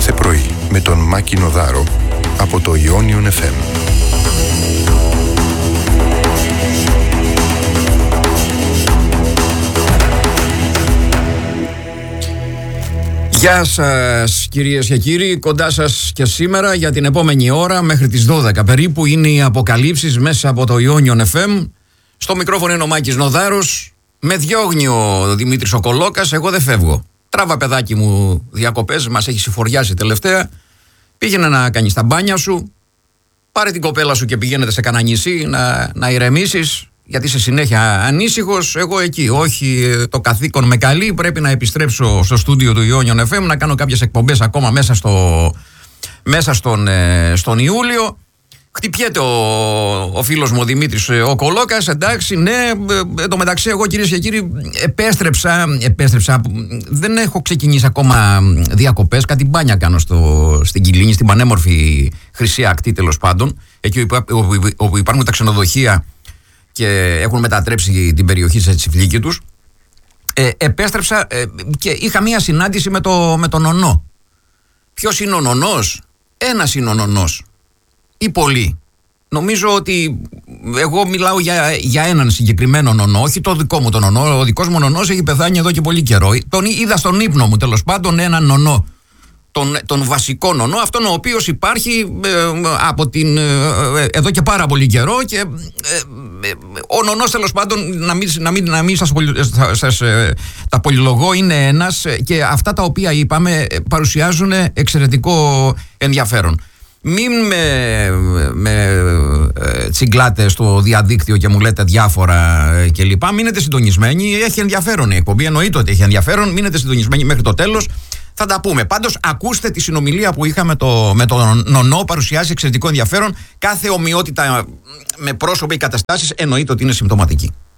κάθε πρωί με τον Μάκη Νοδάρο από το Ionion FM. Γεια σας κυρίες και κύριοι, κοντά σας και σήμερα για την επόμενη ώρα μέχρι τις 12 περίπου είναι οι αποκαλύψεις μέσα από το Ionion FM. Στο μικρόφωνο είναι ο Μάκης Νοδάρος, με διώγνει ο Δημήτρης ο Κολόκας, εγώ δεν φεύγω. Τράβα παιδάκι μου διακοπές, μας έχει συμφοριάσει τελευταία. Πήγαινε να κάνεις τα μπάνια σου, πάρε την κοπέλα σου και πηγαίνετε σε κανένα νησί να ηρεμήσεις, γιατί είσαι συνέχεια ανήσυχος. Εγώ εκεί, όχι, το καθήκον με καλεί, πρέπει να επιστρέψω στο στούντιο του Ionion FM, να κάνω κάποιες εκπομπές ακόμα μέσα στον Ιούλιο. Χτυπιέται ο φίλος μου ο Δημήτρης ο Κολόκας, εντάξει, ναι. Εν τω μεταξύ εγώ κυρίες και κύριοι επέστρεψα, δεν έχω ξεκινήσει ακόμα διακοπές, κάτι μπάνια κάνω στην Κιλίνη, στην πανέμορφη Χρυσή Ακτή τέλος πάντων, εκεί όπου υπάρχουν τα ξενοδοχεία και έχουν μετατρέψει την περιοχή σε τσιφλίκη τους. Επέστρεψα και είχα μία συνάντηση με τον νονό. Ποιος είναι ο νονός? Ένας είναι ο νονός ή πολλοί. Νομίζω ότι εγώ μιλάω για έναν συγκεκριμένο νονό, όχι το δικό μου τον νονό. Ο δικός μου νονός έχει πεθάνει εδώ και πολύ καιρό. Τον είδα στον ύπνο μου τέλος πάντων έναν νονό. Τον βασικό νονό, αυτόν ο οποίος υπάρχει εδώ και πάρα πολύ καιρό, και ο νονός τέλος πάντων, να μην σας τα πολυλογώ, είναι ένας, και αυτά τα οποία είπαμε παρουσιάζουν εξαιρετικό ενδιαφέρον. Μην με τσιγκλάτε στο διαδίκτυο και μου λέτε διάφορα κλπ. Μείνετε συντονισμένοι, έχει ενδιαφέρον η εκπομπή, εννοείται ότι έχει ενδιαφέρον, μείνετε συντονισμένοι μέχρι το τέλος. Θα τα πούμε. Πάντως, ακούστε τη συνομιλία που είχα με τον νονό, παρουσιάζει εξαιρετικό ενδιαφέρον. Κάθε ομοιότητα με πρόσωπα ή καταστάσεις εννοείται ότι είναι συμπτωματική.